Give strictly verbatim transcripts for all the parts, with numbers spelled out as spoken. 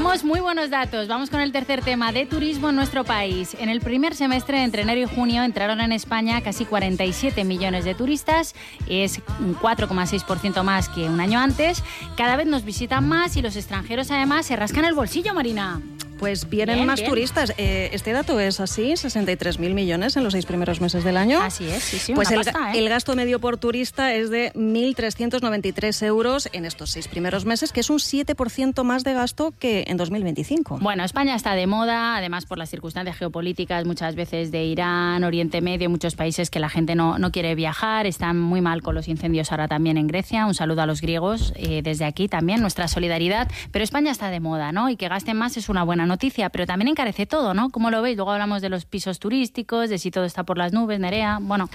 Tenemos muy buenos datos. Vamos con el tercer tema de turismo en nuestro país. En el primer semestre, entre enero y junio, entraron en España casi cuarenta y siete millones de turistas. Es un cuatro coma seis por ciento más que un año antes. Cada vez nos visitan más y los extranjeros además se rascan el bolsillo, Marina. Pues vienen bien, más bien. turistas. Eh, este dato es así, sesenta y tres mil millones en los seis primeros meses del año. Así es, sí, sí, Pues una el, pasta, ¿eh? el gasto medio por turista es de mil trescientos noventa y tres euros en estos seis primeros meses, que es un siete por ciento más de gasto que en dos mil veinticinco. Bueno, España está de moda, además por las circunstancias geopolíticas, muchas veces de Irán, Oriente Medio, muchos países que la gente no, no quiere viajar, están muy mal con los incendios ahora también en Grecia. Un saludo a los griegos, eh, desde aquí también, nuestra solidaridad. Pero España está de moda, ¿no? Y que gasten más es una buena noticia, pero también encarece todo, ¿no? ¿Cómo lo veis? Luego hablamos de los pisos turísticos, de si todo está por las nubes, Nerea. Bueno,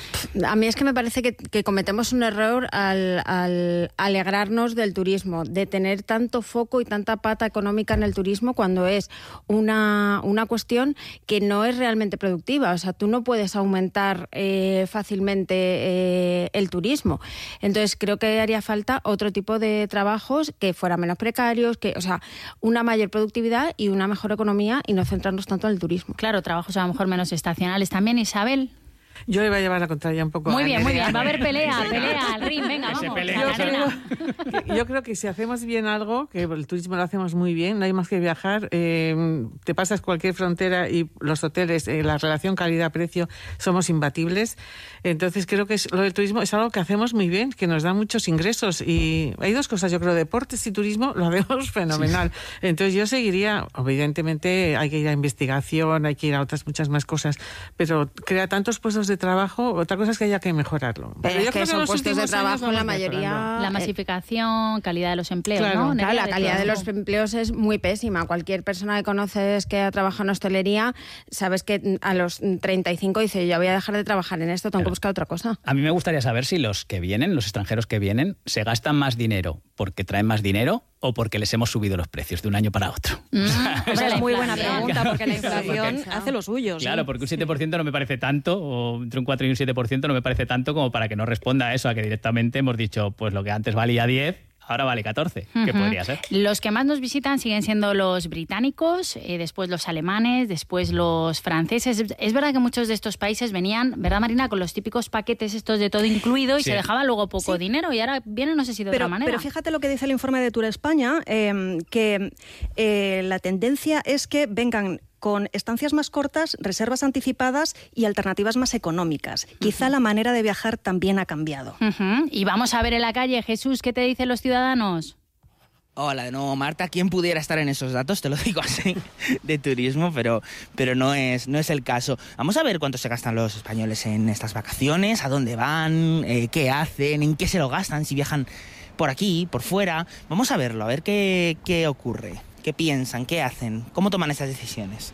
a mí es que me parece que, que cometemos un error al, al alegrarnos del turismo, de tener tanto foco y tanta pata económica en el turismo cuando es una, una cuestión que no es realmente productiva. O sea, tú no puedes aumentar eh, fácilmente eh, el turismo. Entonces, creo que haría falta otro tipo de trabajos que fueran menos precarios, que, o sea, una mayor productividad y una mejor economía y no centrarnos tanto en el turismo. claro, trabajos a lo mejor menos estacionales también, Isabel. Yo iba a llevar la contraria un poco. Muy a bien, muy Nerea. bien. Va a haber pelea, pelea, al ring, venga, Que se vamos. peleen, Yo que se Carolina. creo, que, yo creo que si hacemos bien algo, que el turismo lo hacemos muy bien, no hay más que viajar, eh, te pasas cualquier frontera y los hoteles, eh, la relación calidad-precio somos imbatibles. Entonces creo que es, lo del turismo es algo que hacemos muy bien, que nos da muchos ingresos. Y hay dos cosas, yo creo, deportes y turismo lo hacemos fenomenal. Sí. Entonces yo seguiría, evidentemente hay que ir a investigación, hay que ir a otras muchas más cosas, pero crea tantos puestos de trabajo. Otra cosa es que haya que mejorarlo. Pero yo es que creo son en los puestos de últimos trabajo años la vamos mayoría... mejorando. La masificación, calidad de los empleos, Claro. ¿no? Claro, Nerea, la calidad de los trabajo. empleos es muy pésima. Cualquier persona que conoces que ha trabajado en hostelería, sabes que a los treinta y cinco dice, yo voy a dejar de trabajar en esto, tengo que buscar otra cosa. A mí me gustaría saber si los que vienen, los extranjeros que vienen, se gastan más dinero porque traen más dinero o porque les hemos subido los precios de un año para otro. Mm, Esa hombre, es la muy buena inflación. pregunta, porque la inflación Porque- hace lo suyo. Claro, sí. porque un siete por ciento no me parece tanto, o entre un cuatro y un siete por ciento no me parece tanto como para que no responda a eso, a que directamente hemos dicho, pues lo que antes valía diez, ahora vale catorce, que Ujú. podría ser. Los que más nos visitan siguen siendo los británicos, eh, después los alemanes, después los franceses. Es verdad que muchos de estos países venían, ¿verdad, Marina?, con los típicos paquetes estos de todo incluido y Sí. se dejaba luego poco Sí. dinero y ahora vienen no sé si de Pero, otra manera. pero fíjate lo que dice el informe de Tour España, eh, que eh, la tendencia es que vengan con estancias más cortas, reservas anticipadas y alternativas más económicas. Quizá la manera de viajar también ha cambiado. Ujú. Y vamos a ver en la calle, Jesús, ¿qué te dicen los ciudadanos? Hola de nuevo, Marta. ¿Quién pudiera estar en esos datos? Te lo digo así, de turismo, pero, pero no es, no es el caso. Vamos a ver cuánto se gastan los españoles en estas vacaciones, a dónde van, eh, qué hacen, en qué se lo gastan, si viajan por aquí, por fuera. Vamos a verlo, a ver qué, qué ocurre, qué piensan, qué hacen, cómo toman esas decisiones.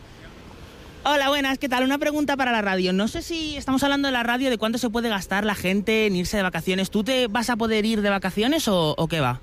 Hola, buenas, ¿qué tal? Una pregunta para la radio. No sé si estamos hablando de la radio, de cuánto se puede gastar la gente en irse de vacaciones. ¿Tú te vas a poder ir de vacaciones o, o qué va?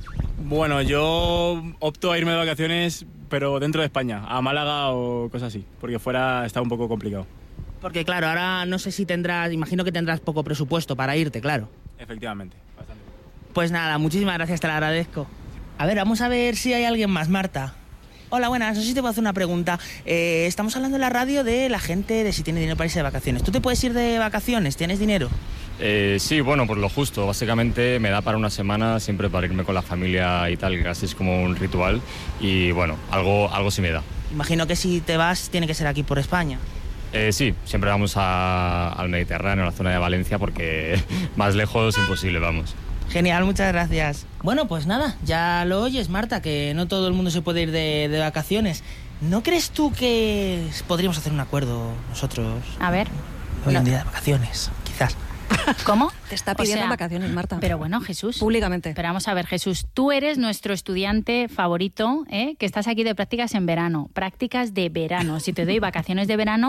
Bueno, yo opto a irme de vacaciones, pero dentro de España, a Málaga o cosas así, porque fuera está un poco complicado. Porque claro, ahora no sé si tendrás, imagino que tendrás poco presupuesto para irte, claro. Efectivamente, bastante. Pues nada, muchísimas gracias, te lo agradezco. A ver, vamos a ver si hay alguien más, Marta. Hola, buenas, no sé si te puedo hacer una pregunta. Eh, estamos hablando en la radio de la gente, de si tiene dinero para irse de vacaciones. ¿Tú te puedes ir de vacaciones? ¿Tienes dinero? Eh, sí, bueno, pues lo justo. Básicamente me da para una semana siempre para irme con la familia y tal, que casi es como un ritual. Y bueno, algo, algo sí me da. Imagino que si te vas tiene que ser aquí por España. Eh, sí, siempre vamos a- al Mediterráneo, a la zona de Valencia, porque más lejos imposible, vamos. Genial, muchas gracias. Bueno, pues nada, ya lo oyes, Marta, que no todo el mundo se puede ir de, de vacaciones. ¿No crees tú que podríamos hacer un acuerdo nosotros? A ver. Hoy No. un día de vacaciones, quizás. ¿Cómo? Te está O pidiendo sea, vacaciones, Marta. Pero bueno, Jesús. Públicamente. Pero vamos a ver, Jesús, tú eres nuestro estudiante favorito, ¿eh? Que estás aquí de prácticas en verano. Prácticas de verano. Si te doy vacaciones de verano,